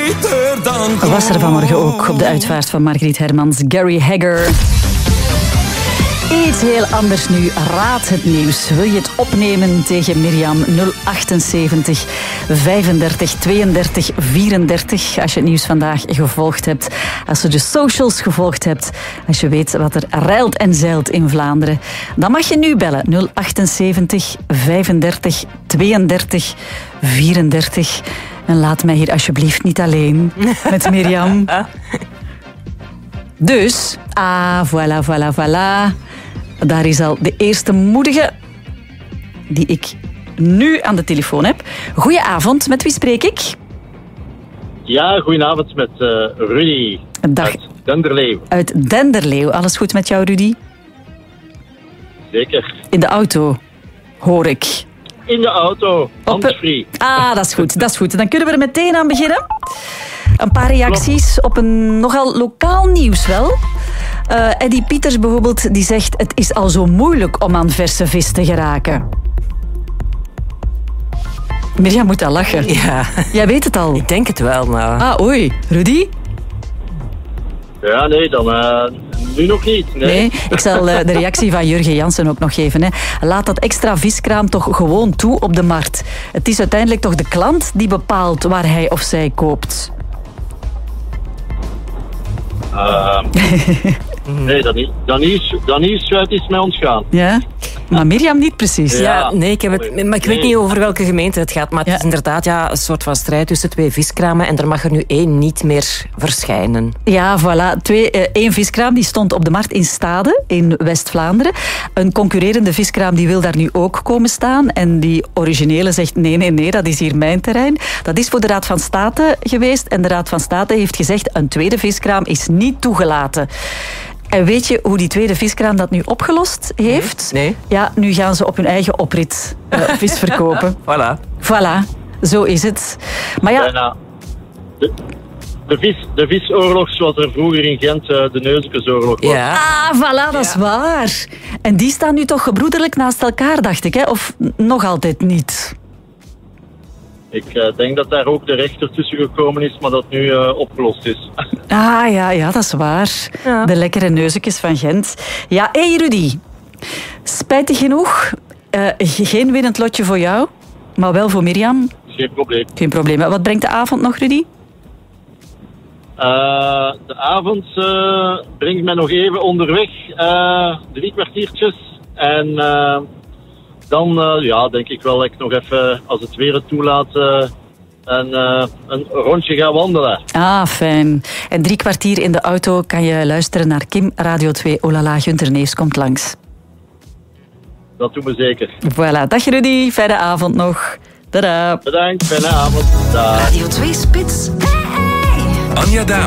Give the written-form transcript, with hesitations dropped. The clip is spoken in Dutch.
beter dan goud. Was er vanmorgen ook op de uitvaart van Margriet Hermans, Gary Hagger. Iets heel anders nu. Raad het nieuws. Wil je het opnemen tegen Mirjam? 078 35 32 34. Als je het nieuws vandaag gevolgd hebt. Als je de socials gevolgd hebt. Als je weet wat er rijlt en zeilt in Vlaanderen. Dan mag je nu bellen. 078 35 32 34. En laat mij hier alsjeblieft niet alleen met Mirjam. Dus, voilà. Daar is al de eerste moedige die ik nu aan de telefoon heb. Goedenavond, met wie spreek ik? Ja, goedenavond met Rudy. Dag. Uit Denderleeuw. Uit Denderleeuw. Alles goed met jou, Rudy? Zeker. In de auto, hoor ik. In de auto, handsfree. Dat is goed. Dan kunnen we er meteen aan beginnen. Een paar reacties op een nogal lokaal nieuws wel. Eddie Pieters bijvoorbeeld, die zegt... Het is al zo moeilijk om aan verse vis te geraken. Mirjam moet al lachen. Ja. Jij weet het al. Ik denk het wel, nou. Oei. Rudy? Ja, nee, dan nu nog niet. Nee, ik zal de reactie van Jurgen Jansen ook nog geven. Hè. Laat dat extra viskraam toch gewoon toe op de markt. Het is uiteindelijk toch de klant die bepaalt waar hij of zij koopt. Nee, dat nieuws is met ons gaan. Ja? Maar Mirjam niet precies. Ja, nee, ik weet niet over welke gemeente het gaat. Maar het is inderdaad een soort van strijd tussen twee viskramen. En er mag er nu 1 niet meer verschijnen. Ja, voilà. 1 viskraam die stond op de markt in Stade, in West-Vlaanderen. Een concurrerende viskraam die wil daar nu ook komen staan. En die originele zegt nee, dat is hier mijn terrein. Dat is voor de Raad van State geweest. En de Raad van State heeft gezegd, een tweede viskraam is niet toegelaten. En weet je hoe die tweede viskraam dat nu opgelost heeft? Nee. Ja, nu gaan ze op hun eigen oprit vis verkopen. Voilà, zo is het. Maar ja... Bijna. De visoorlog zoals er vroeger in Gent de Neuzenkesoorlog was. Ja. Voilà, dat is waar. En die staan nu toch gebroederlijk naast elkaar, dacht ik, hè? Of nog altijd niet? Ik denk dat daar ook de rechter tussen gekomen is, maar dat nu opgelost is. Ja, dat is waar. Ja. De lekkere neuzekjes van Gent. Ja, hey Rudy. Spijtig genoeg, geen winnend lotje voor jou, maar wel voor Mirjam. Geen probleem. Geen probleem. Wat brengt de avond nog, Rudy? De avond brengt mij nog even onderweg. 3 kwartiertjes. En dan denk ik wel dat ik nog even, als het weer het toelaat, een rondje ga wandelen. Fijn. En 3 kwartier in de auto kan je luisteren naar Kim, Radio 2, Olala, Gunther Neefs komt langs. Dat doen we zeker. Voilà. Dag Rudy, fijne avond nog. Tada. Bedankt, fijne avond. Dag. Radio 2 Spits. Anja Daam.